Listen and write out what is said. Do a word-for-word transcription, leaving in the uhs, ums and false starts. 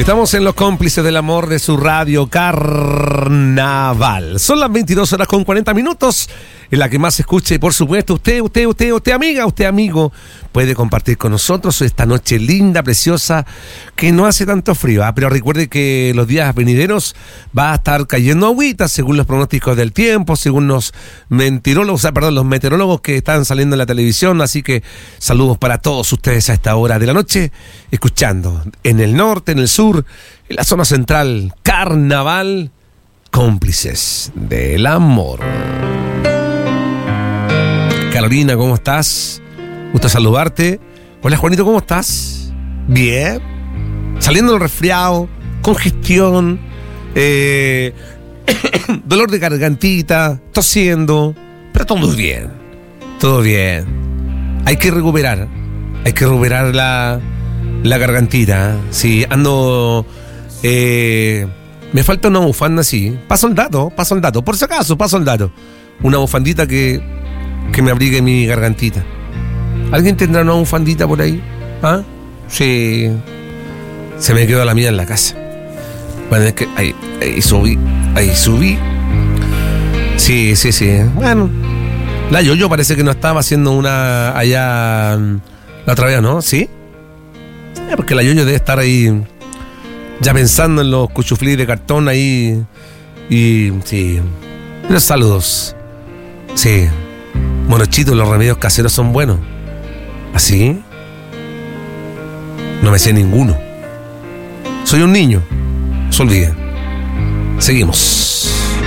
Estamos en los cómplices del amor de su radio Carnaval. Son las veintidós horas con cuarenta minutos, en la que más se escuche, por supuesto, usted, usted, usted, usted amiga, usted amigo, puede compartir con nosotros esta noche linda, preciosa, que no hace tanto frío, ¿eh? Pero recuerde que los días venideros va a estar cayendo agüita, según los pronósticos del tiempo, según los mentirólogos, o sea, perdón, los meteorólogos que están saliendo en la televisión, así que saludos para todos ustedes a esta hora de la noche, escuchando en el norte, en el sur, en la zona central, Carnaval, cómplices del amor. Carolina, ¿cómo estás? Gusto saludarte. Hola, Juanito, ¿cómo estás? Bien. Saliendo del resfriado, congestión, eh, dolor de gargantita, tosiendo, pero todo bien. Todo bien. Hay que recuperar. Hay que recuperar la, la gargantita. Sí, ando... Eh, me falta una bufanda así. Paso el dato, paso el dato. Por si acaso, paso el dato. Una bufandita que... que me abrigue mi gargantita. ¿Alguien tendrá una bufandita por ahí? ¿Ah? Sí. Se me quedó la mía en la casa. Bueno, es que ahí, ahí subí. Ahí subí. Sí, sí, sí. Bueno. La Yoyo parece que no estaba haciendo una allá la otra vez, ¿no? ¿Sí? Sí, porque la Yoyo debe estar ahí ya pensando en los cuchuflís de cartón ahí. Y sí. Los saludos. Sí. Monochito, los remedios caseros son buenos. ¿Así? No me sé ninguno. Soy un niño. No se olviden. Seguimos.